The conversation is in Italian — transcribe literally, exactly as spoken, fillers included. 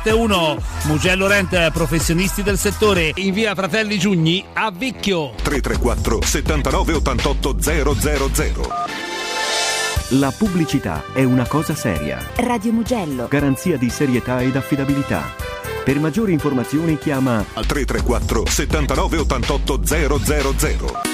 uno Mugello Rent, professionisti del settore, in via Fratelli Giugni a Vicchio. tre tre quattro settantanove ottantotto zero zero zero. La pubblicità è una cosa seria. Radio Mugello. Garanzia di serietà ed affidabilità. Per maggiori informazioni chiama al tre tre quattro settantanove ottantotto zero zero zero.